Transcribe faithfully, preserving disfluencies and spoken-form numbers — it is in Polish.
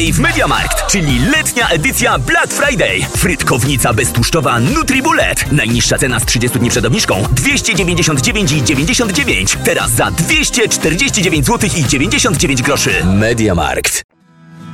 I w MediaMarkt, czyli letnia edycja Black Friday. Frytkownica beztłuszczowa NutriBullet. Najniższa cena z trzydziestu dni przed obniżką dwieście dziewięćdziesiąt dziewięć i dziewięćdziesiąt dziewięć. Teraz za dwieście czterdzieści dziewięć złotych i dziewięćdziesiąt dziewięć groszy. MediaMarkt.